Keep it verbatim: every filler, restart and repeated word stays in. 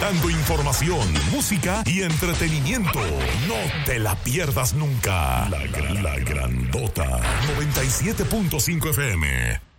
presentando información, música y entretenimiento. No te la pierdas nunca. La, gran, la grandota noventa y siete punto cinco F M.